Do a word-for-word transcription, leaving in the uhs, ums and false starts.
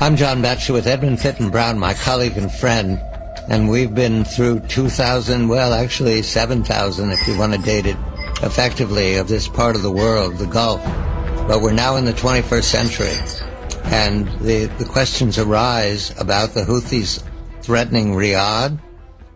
I'm John Batchelor with Edmund Fitton Brown, my colleague and friend, and we've been through two thousand, well, actually seven thousand if you want to date it effectively, of this part of the world, the Gulf. But we're now in the twenty-first century, and the, the questions arise about the Houthis threatening Riyadh,